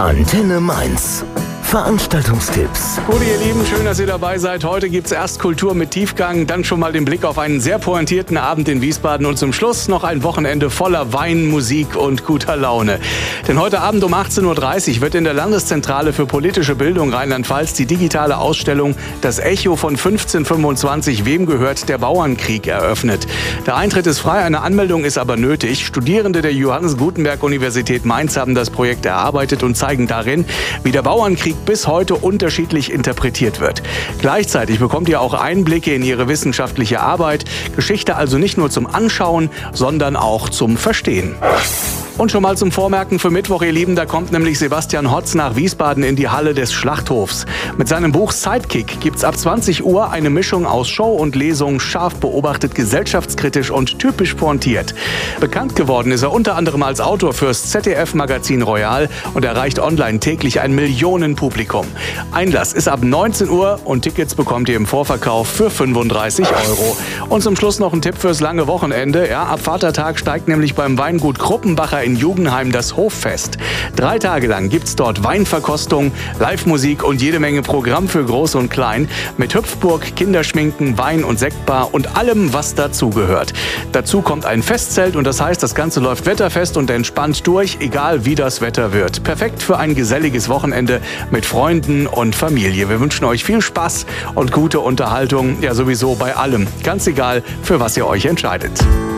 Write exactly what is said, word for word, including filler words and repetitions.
Antenne Mainz. Veranstaltungstipps. Gut, ihr Lieben, schön, dass ihr dabei seid. Heute gibt es erst Kultur mit Tiefgang, dann schon mal den Blick auf einen sehr pointierten Abend in Wiesbaden und zum Schluss noch ein Wochenende voller Wein, Musik und guter Laune. Denn heute Abend um achtzehn Uhr dreißig wird in der Landeszentrale für politische Bildung Rheinland-Pfalz die digitale Ausstellung Das Echo von fünfzehnhundertfünfundzwanzig, wem gehört der Bauernkrieg, eröffnet. Der Eintritt ist frei, eine Anmeldung ist aber nötig. Studierende der Johannes Gutenberg Universität Mainz haben das Projekt erarbeitet und zeigen darin, wie der Bauernkrieg bis heute unterschiedlich interpretiert wird. Gleichzeitig bekommt ihr auch Einblicke in ihre wissenschaftliche Arbeit. Geschichte also nicht nur zum Anschauen, sondern auch zum Verstehen. Und schon mal zum Vormerken für Mittwoch, ihr Lieben, da kommt nämlich Sebastian Hotz nach Wiesbaden in die Halle des Schlachthofs. Mit seinem Buch Sidekick gibt's ab zwanzig Uhr eine Mischung aus Show und Lesung, scharf beobachtet, gesellschaftskritisch und typisch pointiert. Bekannt geworden ist er unter anderem als Autor fürs Z D F-Magazin Royal und erreicht online täglich ein Millionenpublikum. Einlass ist ab neunzehn Uhr und Tickets bekommt ihr im Vorverkauf für fünfunddreißig Euro. Und zum Schluss noch ein Tipp fürs lange Wochenende. Ja, ab Vatertag steigt nämlich beim Weingut Kruppenbacher in Jugendheim das Hoffest. Drei Tage lang gibt's dort Weinverkostung, Live-Musik und jede Menge Programm für Groß und Klein mit Hüpfburg, Kinderschminken, Wein- und Sektbar und allem, was dazugehört. Dazu kommt ein Festzelt und das heißt, das Ganze läuft wetterfest und entspannt durch, egal wie das Wetter wird. Perfekt für ein geselliges Wochenende mit Freunden und Familie. Wir wünschen euch viel Spaß und gute Unterhaltung, ja sowieso bei allem. Ganz egal, für was ihr euch entscheidet.